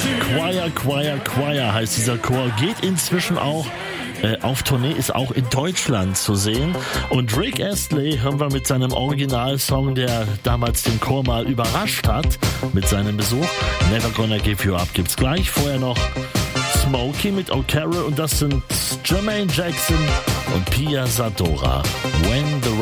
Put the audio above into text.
Choir heißt dieser Chor, geht inzwischen auch auf Tournee, ist auch in Deutschland zu sehen. Und Rick Astley hören wir mit seinem Originalsong, der damals den Chor mal überrascht hat mit seinem Besuch. Never Gonna Give You Up gibt's gleich. Vorher noch Smokey mit O'Carroll und das sind Jermaine Jackson und Pia Zadora. When the